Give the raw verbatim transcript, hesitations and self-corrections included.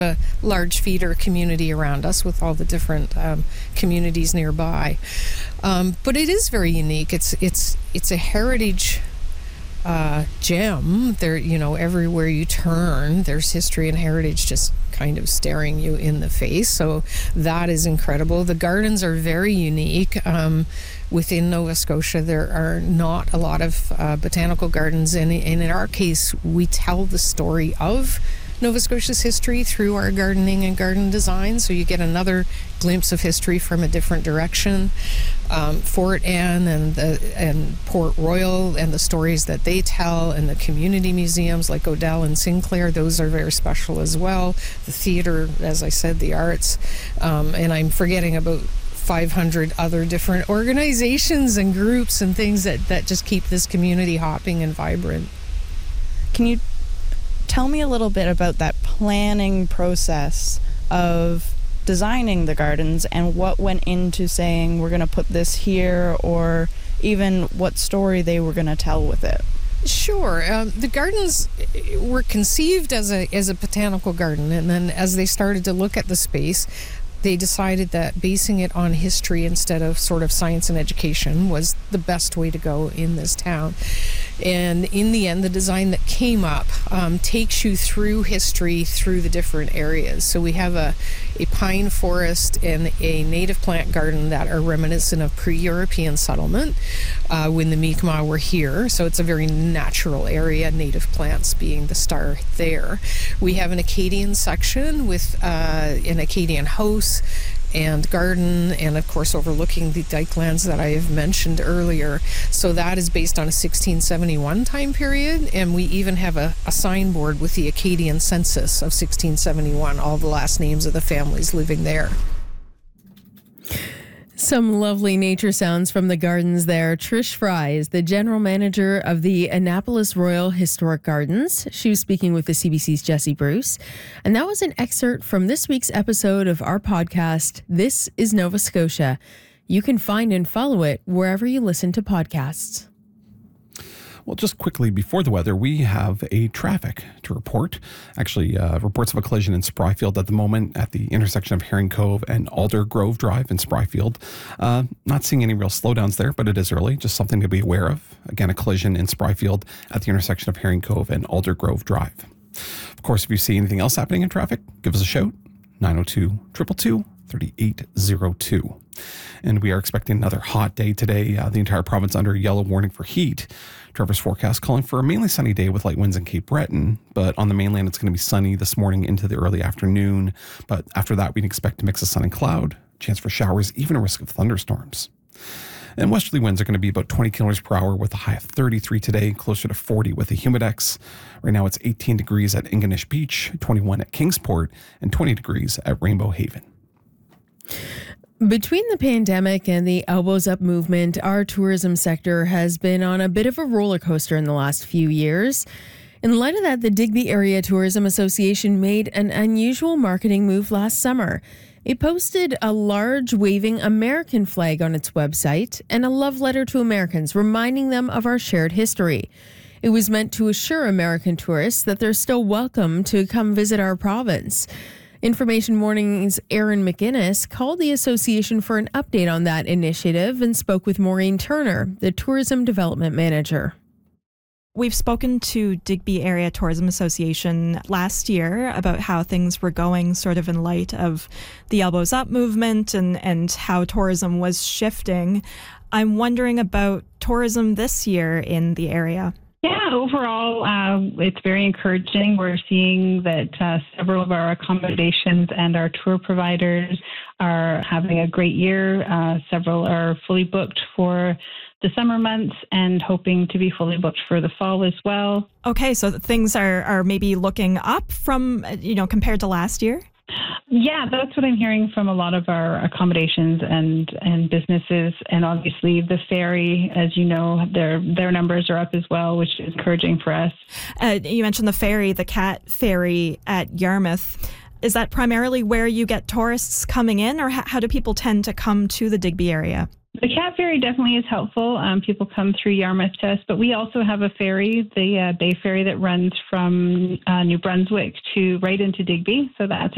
a large feeder community around us with all the different um, communities nearby. Um, but it is very unique. It's it's it's a heritage uh, gem. There, you know, everywhere you turn, there's history and heritage just kind of staring you in the face. So that is incredible. The gardens are very unique. Um, within Nova Scotia, there are not a lot of uh, botanical gardens, and, and in our case, we tell the story of Nova Scotia's history through our gardening and garden design, so you get another glimpse of history from a different direction. Um, Fort Anne and the and Port Royal and the stories that they tell, and the community museums like Odell and Sinclair, those are very special as well. The theater, as I said, the arts, um, and I'm forgetting about five hundred other different organizations and groups and things that, that just keep this community hopping and vibrant. Can you tell me a little bit about that planning process of designing the gardens and what went into saying we're going to put this here, or even what story they were going to tell with it? Sure. Um, the gardens were conceived as a as a botanical garden, and then as they started to look at the space, they decided that basing it on history instead of sort of science and education was the best way to go in this town. And in the end, the design that came up um, takes you through history through the different areas. So we have a, a pine forest and a native plant garden that are reminiscent of pre-European settlement uh, when the Mi'kmaq were here. So it's a very natural area, native plants being the star there. We have an Acadian section with uh, an Acadian house and garden, and of course overlooking the dikelands that I have mentioned earlier. So that is based on a sixteen seventy-one time period, and we even have a, a signboard with the Acadian census of sixteen seventy-one, all the last names of the families living there. Some lovely nature sounds from the gardens there. Trish Fry is the general manager of the Annapolis Royal Historic Gardens. She was speaking with the C B C's Jesse Bruce. And that was an excerpt from this week's episode of our podcast, This is Nova Scotia. You can find and follow it wherever you listen to podcasts. Well, just quickly before the weather, we have a traffic to report. Actually, uh, reports of a collision in Spryfield at the moment at the intersection of Herring Cove and Alder Grove Drive in Spryfield. Uh, not seeing any real slowdowns there, but it is early. Just something to be aware of. Again, a collision in Spryfield at the intersection of Herring Cove and Alder Grove Drive. Of course, if you see anything else happening in traffic, give us a shout. nine oh two, two two two, three eight oh two. And we are expecting another hot day today. Uh, the entire province under yellow warning for heat. Trevor's forecast calling for a mainly sunny day with light winds in Cape Breton, but on the mainland it's going to be sunny this morning into the early afternoon. But after that, we can expect a mix of sun and cloud, chance for showers, even a risk of thunderstorms. And westerly winds are going to be about twenty kilometers per hour with a high of thirty-three today, closer to forty with a humidex. Right now it's eighteen degrees at Ingonish Beach, twenty-one at Kingsport, and twenty degrees at Rainbow Haven. Between the pandemic and the Elbows Up movement, our tourism sector has been on a bit of a roller coaster in the last few years. In light of that, the Digby Area Tourism Association made an unusual marketing move last summer. It posted a large waving American flag on its website and a love letter to Americans, reminding them of our shared history. It was meant to assure American tourists that they're still welcome to come visit our province. Information Morning's Aaron McInnes called the association for an update on that initiative and spoke with Maureen Turner, the Tourism Development Manager. We've spoken to Digby Area Tourism Association last year about how things were going sort of in light of the Elbows Up movement and, and how tourism was shifting. I'm wondering about tourism this year in the area. Yeah, overall, uh, it's very encouraging. We're seeing that uh, several of our accommodations and our tour providers are having a great year. Uh, several are fully booked for the summer months and hoping to be fully booked for the fall as well. Okay, so things are, are maybe looking up from, you know, compared to last year? Yeah, that's what I'm hearing from a lot of our accommodations and, and businesses. And obviously the ferry, as you know, their their numbers are up as well, which is encouraging for us. Uh, you mentioned the ferry, the Cat Ferry at Yarmouth. Is that primarily where you get tourists coming in, or how, how do people tend to come to the Digby area? The Cat Ferry definitely is helpful. Um, people come through Yarmouth to us, but we also have a ferry, the uh, Bay Ferry, that runs from uh, New Brunswick to right into Digby. So that's